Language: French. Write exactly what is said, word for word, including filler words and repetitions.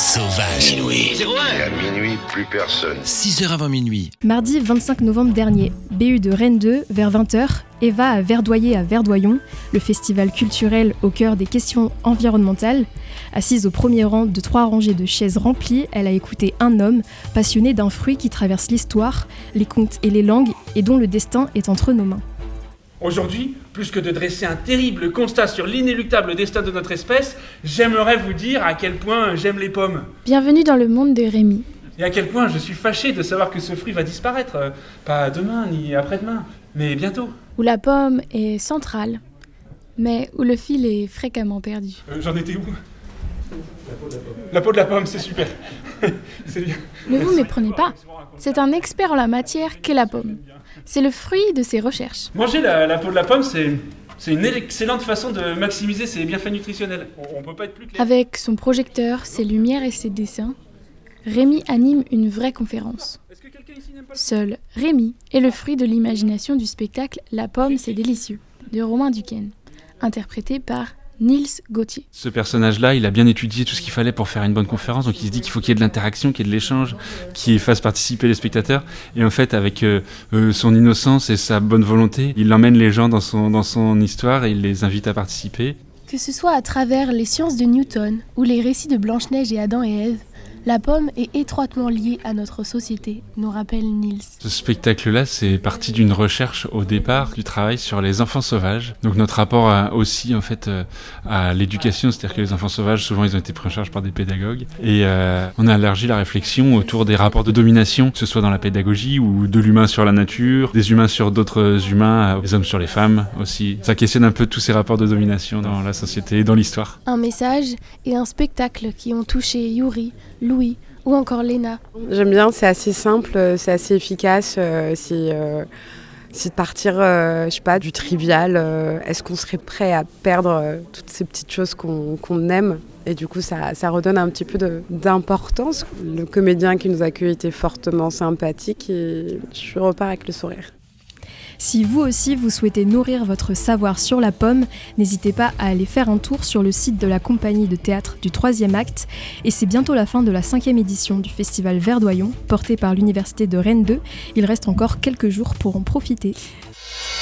sauvage. Minuit. zéro un. Et à minuit, plus personne. six heures avant minuit. Mardi vingt-cinq novembre dernier, B U de Rennes deux, vers vingt heures, Eva a verdoyé à Verdoyon, le festival culturel au cœur des questions environnementales. Assise au premier rang de trois rangées de chaises remplies, elle a écouté un homme passionné d'un fruit qui traverse l'histoire, les contes et les langues et dont le destin est entre nos mains. Aujourd'hui, plus que de dresser un terrible constat sur l'inéluctable destin de notre espèce, j'aimerais vous dire à quel point j'aime les pommes. Bienvenue dans le monde de Rémi. Et à quel point je suis fâché de savoir que ce fruit va disparaître. Euh, pas demain ni après-demain, mais bientôt. Où la pomme est centrale, mais où le fil est fréquemment perdu. Euh, j'en étais où ? La peau de la pomme, c'est super. C'est bien. Ne vous méprenez pas, c'est un expert en la matière qu'est la pomme. C'est le fruit de ses recherches. Manger la, la peau de la pomme, c'est, c'est une excellente façon de maximiser ses bienfaits nutritionnels. On, on peut pas être plus clair. Avec son projecteur, ses lumières et ses dessins, Rémi anime une vraie conférence. Seul Rémi est le fruit de l'imagination du spectacle La pomme, c'est délicieux, de Romain Duquesne, interprété par Niels Gauthier. Ce personnage-là, il a bien étudié tout ce qu'il fallait pour faire une bonne conférence, donc il se dit qu'il faut qu'il y ait de l'interaction, qu'il y ait de l'échange, qu'il fasse participer les spectateurs. Et en fait, avec euh, euh, son innocence et sa bonne volonté, il emmène les gens dans son, dans son histoire et il les invite à participer. Que ce soit à travers les sciences de Newton ou les récits de Blanche-Neige et Adam et Ève, la pomme est étroitement liée à notre société, nous rappelle Niels. Ce spectacle-là, c'est parti d'une recherche au départ du travail sur les enfants sauvages. Donc notre rapport à, aussi en fait euh, à l'éducation, c'est-à-dire que les enfants sauvages, souvent ils ont été pris en charge par des pédagogues. Et euh, on a élargi la réflexion autour des rapports de domination, que ce soit dans la pédagogie ou de l'humain sur la nature, des humains sur d'autres humains, des hommes sur les femmes aussi. Ça questionne un peu tous ces rapports de domination dans la société et dans l'histoire. Un message et un spectacle qui ont touché Yuri, Louis ou encore Léna. J'aime bien, c'est assez simple, c'est assez efficace, euh, c'est, euh, c'est de partir, euh, je sais pas, du trivial. Euh, est-ce qu'on serait prêt à perdre euh, toutes ces petites choses qu'on, qu'on aime ? Et du coup, ça, ça redonne un petit peu de, d'importance. Le comédien qui nous accueille était fortement sympathique et je repars avec le sourire. Si vous aussi vous souhaitez nourrir votre savoir sur la pomme, n'hésitez pas à aller faire un tour sur le site de la compagnie de théâtre du troisième acte. Et c'est bientôt la fin de la cinquième édition du festival Verdoyon, porté par l'université de Rennes deux. Il reste encore quelques jours pour en profiter.